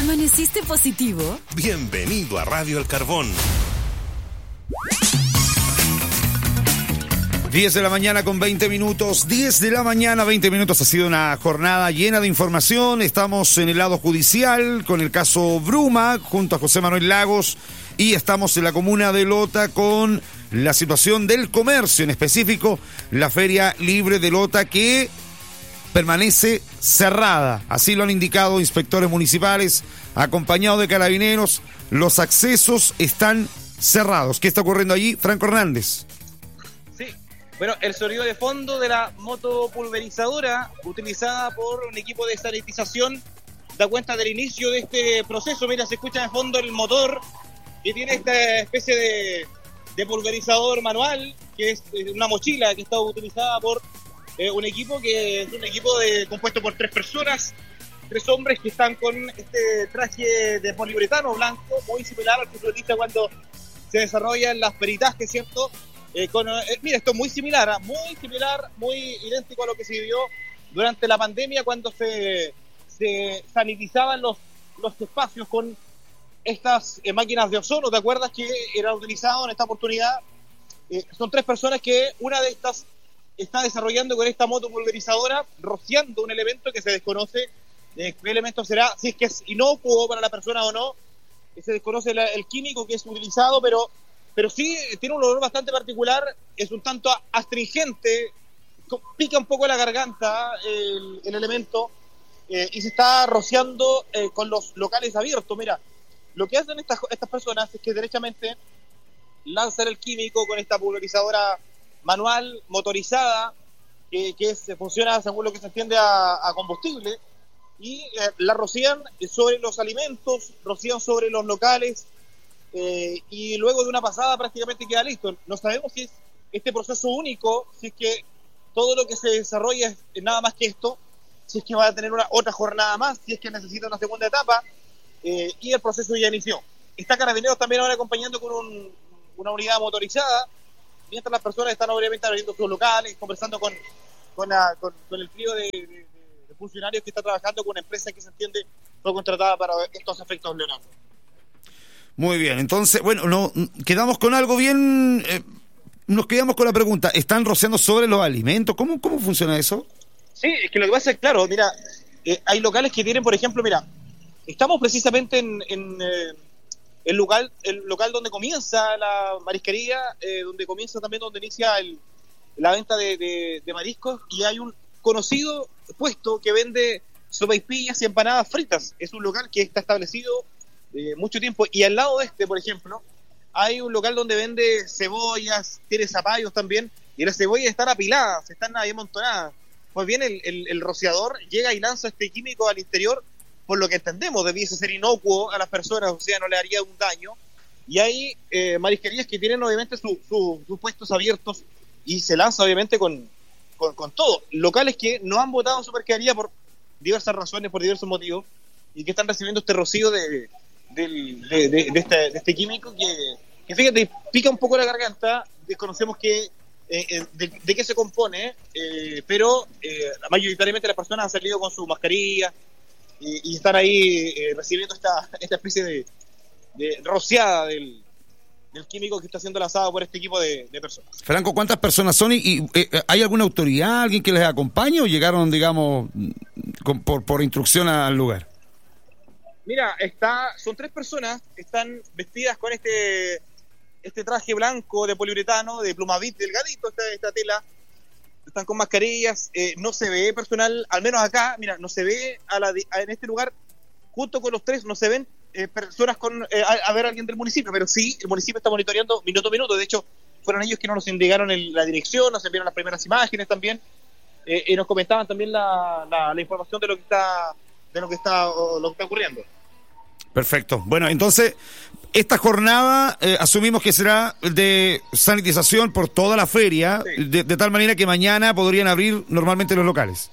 ¿Amaneciste positivo? Bienvenido a Radio El Carbón. 10 de la mañana con 20 minutos. 10 de la mañana, 20 minutos. Ha sido una jornada llena de información. Estamos en el lado judicial con el caso Bruma, junto a José Manuel Lagos. Y estamos en la comuna de Lota con la situación del comercio, en específico la Feria Libre de Lota, que permanece cerrada. Así lo han indicado inspectores municipales, acompañados de carabineros. Los accesos están cerrados. ¿Qué está ocurriendo allí? Franco Hernández. Sí, bueno, el sonido de fondo de la moto pulverizadora utilizada por un equipo de sanitización da cuenta del inicio de este proceso. Mira, se escucha de fondo el motor que tiene esta especie de pulverizador manual, que es una mochila que está utilizada por un equipo que es un equipo compuesto por 3 personas, 3 hombres que están con este traje de poliuretano blanco, muy similar al que se utiliza cuando se desarrollan las peritajes, ¿cierto? Mira, esto es muy similar, muy idéntico a lo que se vivió durante la pandemia cuando se sanitizaban los espacios con estas máquinas de ozono. ¿Te acuerdas que era utilizado en esta oportunidad? Son 3 personas que una de estas está desarrollando con esta moto pulverizadora, rociando un elemento que se desconoce qué elemento será, si es que es inocuo para la persona o no. Se desconoce el químico que es utilizado, pero sí tiene un olor bastante particular, es un tanto astringente, pica un poco la garganta el elemento, y se está rociando con los locales abiertos. Mira, lo que hacen estas personas es que derechamente lanzan el químico con esta pulverizadora manual, motorizada, que funciona según lo que se entiende a combustible, y la rocían sobre los alimentos, rocían sobre los locales, y luego de una pasada prácticamente queda listo. No sabemos si es este proceso único, si es que todo lo que se desarrolla es nada más que esto, si es que va a tener otra jornada más, si es que necesita una segunda etapa, y el proceso ya inició. Está Carabineros también ahora acompañando con una unidad motorizada, mientras las personas están obviamente abriendo sus locales, conversando con el trío de funcionarios que está trabajando con una empresa que se entiende fue contratada para estos efectos, Leonardo. Muy bien, entonces, bueno, quedamos con algo bien, nos quedamos con la pregunta, ¿están rociando sobre los alimentos? ¿Cómo funciona eso? Sí, es que lo que pasa es, claro, mira, hay locales que tienen, por ejemplo, mira, estamos precisamente en el local donde comienza la marisquería, donde inicia la venta de mariscos, y hay un conocido puesto que vende sopaipillas y empanadas fritas. Es un local que está establecido mucho tiempo, y al lado de por ejemplo, hay un local donde vende cebollas, tiene zapallos también, y las cebollas están apiladas, están ahí amontonadas. Pues bien, el rociador llega y lanza este químico al interior, por lo que entendemos debiese ser inocuo a las personas, o sea, no le haría un daño. Y hay marisquerías que tienen obviamente sus puestos abiertos, y se lanza obviamente con todo. Locales que no han votado en su marisquería por diversas razones, por diversos motivos, y que están recibiendo este rocío de este químico que fíjate, pica un poco la garganta. Desconocemos de qué se compone, pero mayoritariamente las personas han salido con su mascarilla y están ahí recibiendo esta especie de rociada del químico que está siendo lanzado por este equipo de personas. Franco, ¿cuántas personas son y hay alguna autoridad, alguien que les acompañe, o llegaron, digamos, por instrucción al lugar? Mira, son 3 personas, están vestidas con este traje blanco de poliuretano, de plumavit delgadito, esta tela, están con mascarillas, no se ve personal, al menos acá, mira, no se ve en este lugar, junto con los 3, no se ven personas a ver alguien del municipio, pero sí, el municipio está monitoreando minuto a minuto. De hecho, fueron ellos que nos indicaron la dirección, nos enviaron las primeras imágenes también, y nos comentaban también la información de lo que está ocurriendo. Perfecto. Bueno, entonces, esta jornada asumimos que será de sanitización por toda la feria, sí, de tal manera que mañana podrían abrir normalmente los locales.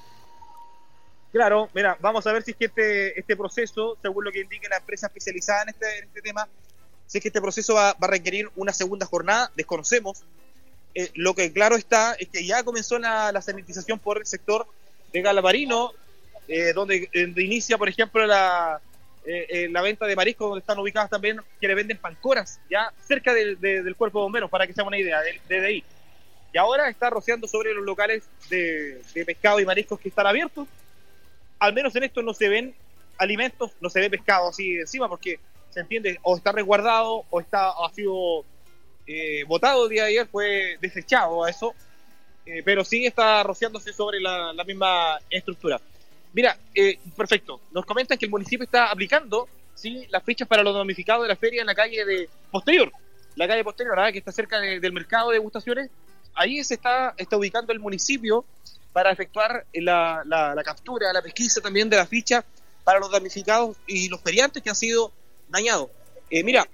Claro, mira, vamos a ver si es que este proceso, según lo que indique la empresa especializada en este tema, si es que este proceso va a requerir una segunda jornada. Desconocemos. Lo que claro está es que ya comenzó la sanitización por el sector de Galvarino, donde inicia, por ejemplo, la venta de mariscos, donde están ubicadas también quienes venden pancoras, ya cerca del cuerpo de bomberos, para que se hagan una idea, desde ahí. Y ahora está rociando sobre los locales de pescado y mariscos que están abiertos. Al menos en esto no se ven alimentos, no se ve pescado así encima, porque se entiende, o está resguardado, o ha sido botado el día de ayer, fue desechado a eso, pero sí está rociándose sobre la misma estructura. Mira, perfecto. Nos comentan que el municipio está aplicando, ¿sí?, las fichas para los damnificados de la feria en la calle Posterior, ¿verdad?, que está cerca del mercado de degustaciones. Ahí se está ubicando el municipio para efectuar la captura, la pesquisa también de la ficha para los damnificados y los feriantes que han sido dañados. Mira,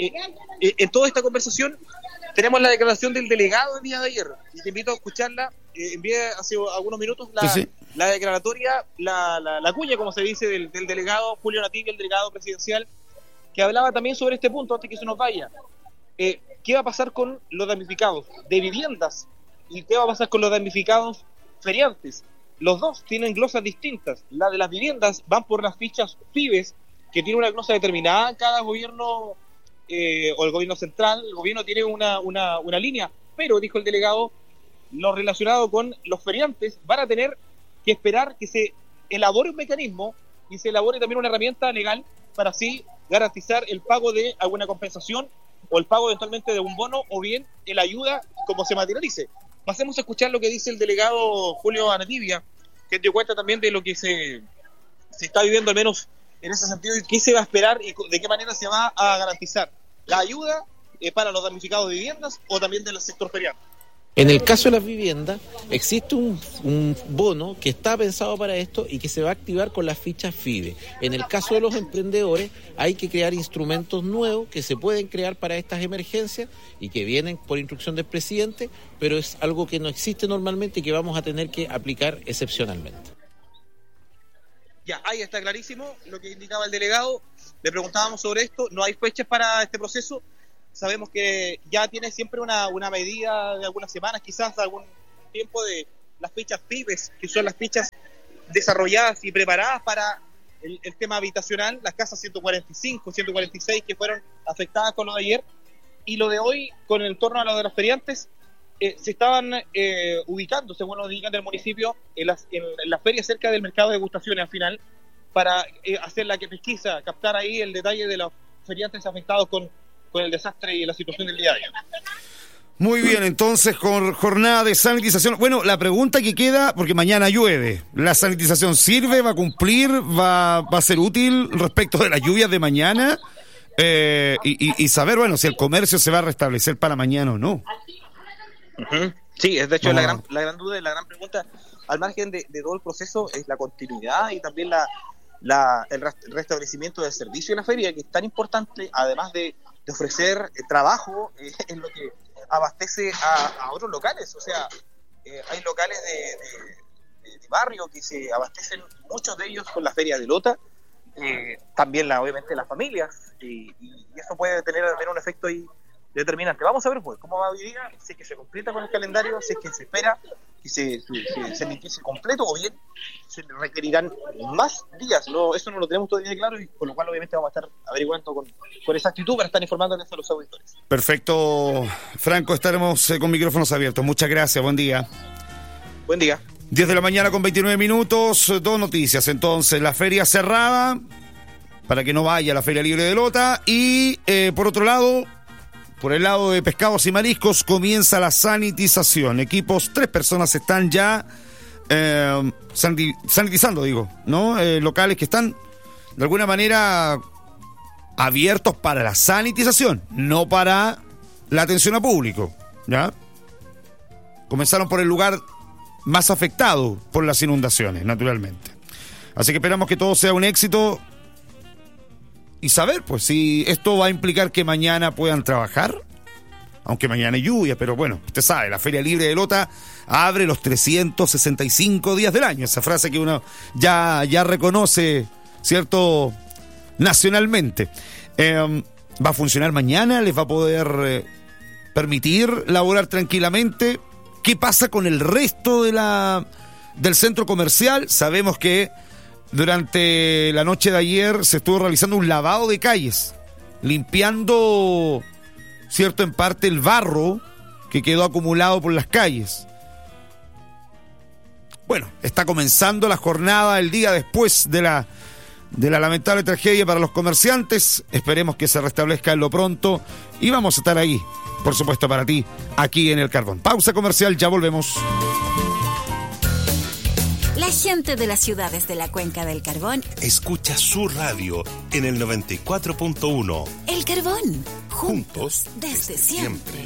en toda esta conversación tenemos la declaración del delegado el día de ayer, y te invito a escucharla. Envié hace algunos minutos la declaratoria, la cuña, como se dice, del delegado Julio Natigui, el delegado presidencial, que hablaba también sobre este punto antes que se nos vaya. ¿Qué va a pasar con los damnificados de viviendas? ¿Y qué va a pasar con los damnificados feriantes? Los dos tienen glosas distintas. La de las viviendas van por las fichas FIBES, que tiene una glosa determinada. Cada gobierno, o el gobierno central, el gobierno tiene una línea, pero, dijo el delegado, lo relacionado con los feriantes van a tener que esperar que se elabore un mecanismo y se elabore también una herramienta legal para así garantizar el pago de alguna compensación o el pago eventualmente de un bono o bien la ayuda como se materialice. Pasemos a escuchar lo que dice el delegado Julio Natigui, que dio cuenta también de lo que se está viviendo, al menos en ese sentido, y qué se va a esperar y de qué manera se va a garantizar la ayuda para los damnificados de viviendas o también del sector feriante. En el caso de las viviendas, existe un bono que está pensado para esto y que se va a activar con las fichas FIBE. En el caso de los emprendedores, hay que crear instrumentos nuevos que se pueden crear para estas emergencias y que vienen por instrucción del presidente, pero es algo que no existe normalmente y que vamos a tener que aplicar excepcionalmente. Ya, ahí está clarísimo lo que indicaba el delegado. Le preguntábamos sobre esto, no hay fechas para este proceso. Sabemos que ya tiene siempre una medida de algunas semanas, quizás algún tiempo, de las fichas FIBES, que son las fichas desarrolladas y preparadas para el tema habitacional, las casas 145, 146 que fueron afectadas con lo de ayer, y lo de hoy, con el torno a lo de los feriantes, se estaban ubicando, según nos indican del municipio, en las ferias cerca del mercado de degustaciones al final, para hacer la pesquisa, captar ahí el detalle de los feriantes afectados con el desastre y la situación del día de hoy. Muy bien, entonces, con jornada de sanitización. Bueno, la pregunta que queda, porque mañana llueve, ¿la sanitización sirve, va a cumplir, va a ser útil respecto de las lluvias de mañana? Y saber, bueno, si el comercio se va a restablecer para mañana o no. Uh-huh. Sí, es de hecho la gran duda y la gran pregunta, al margen de todo el proceso, es la continuidad y también el restablecimiento del servicio en la feria, que es tan importante, además de ofrecer trabajo en lo que abastece a otros locales. O sea, hay locales de barrio que se abastecen, muchos de ellos con la feria de Lota, también obviamente las familias, y eso puede tener un efecto ahí determinante. Vamos a ver pues cómo va hoy día, si es que se completa con el calendario, si es que se espera que se emitiese completo, o bien se requerirán más días. Eso no lo tenemos todavía claro, y con lo cual obviamente vamos a estar averiguando con exactitud para estar informándoles a los auditores. Perfecto, Franco, estaremos con micrófonos abiertos. Muchas gracias, buen día. Buen día. 10 de la mañana con 29 minutos, dos noticias. Entonces, la feria cerrada para que no vaya a la Feria Libre de Lota, y por otro lado, por el lado de pescados y mariscos, comienza la sanitización. 3 personas están ya sanitizando, ¿no? Locales que están de alguna manera abiertos para la sanitización, no para la atención a público, ¿ya? Comenzaron por el lugar más afectado por las inundaciones, naturalmente. Así que esperamos que todo sea un éxito y saber, pues, si esto va a implicar que mañana puedan trabajar, aunque mañana hay lluvia, pero bueno, usted sabe, la Feria Libre de Lota abre los 365 días del año, esa frase que uno ya reconoce, ¿cierto?, nacionalmente. ¿Va a funcionar mañana? ¿Les va a poder permitir laborar tranquilamente? ¿Qué pasa con el resto del centro comercial? Sabemos que Durante la noche de ayer se estuvo realizando un lavado de calles, limpiando, cierto, en parte el barro que quedó acumulado por las calles. Bueno, está comenzando la jornada el día después de la lamentable tragedia para los comerciantes. Esperemos que se restablezca en lo pronto y vamos a estar ahí, por supuesto, para ti, aquí en El Carbón. Pausa comercial, ya volvemos. La gente de las ciudades de la Cuenca del Carbón escucha su radio en el 94.1. El Carbón, Juntos desde siempre.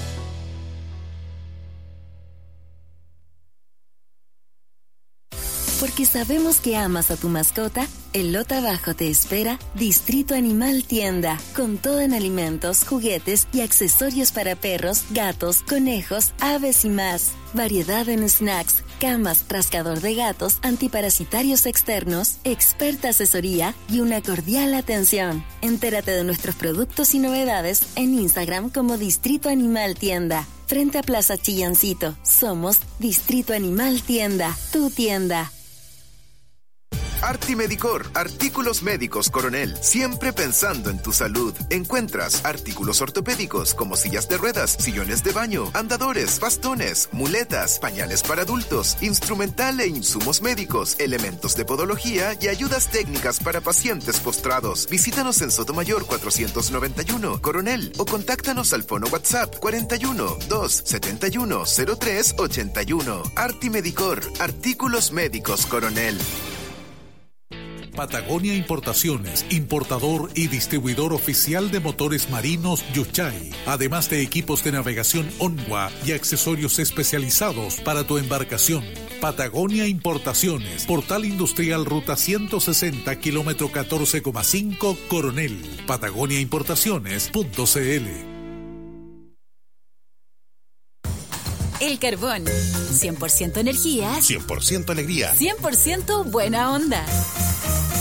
Porque sabemos que amas a tu mascota, en Lota Bajo te espera Distrito Animal Tienda, con todo en alimentos, juguetes y accesorios para perros, gatos, conejos, aves y más. Variedad en snacks, camas, rascador de gatos, antiparasitarios externos, experta asesoría y una cordial atención. Entérate de nuestros productos y novedades en Instagram como Distrito Animal Tienda. Frente a Plaza Chillancito, somos Distrito Animal Tienda, tu tienda. Artimedicor, artículos médicos Coronel, siempre pensando en tu salud. Encuentras artículos ortopédicos como sillas de ruedas, sillones de baño, andadores, bastones, muletas, pañales para adultos, instrumental e insumos médicos, elementos de podología y ayudas técnicas para pacientes postrados. Visítanos en Sotomayor 491, Coronel, o contáctanos al fono WhatsApp 41 271 03 81. Artimedicor, artículos médicos Coronel. Patagonia Importaciones, importador y distribuidor oficial de motores marinos Yuchay, además de equipos de navegación Onwa y accesorios especializados para tu embarcación. Patagonia Importaciones, Portal Industrial Ruta 160, kilómetro 14,5, Coronel. patagoniaimportaciones.cl. El Carbón, 100% energía, 100% alegría. 100% buena onda.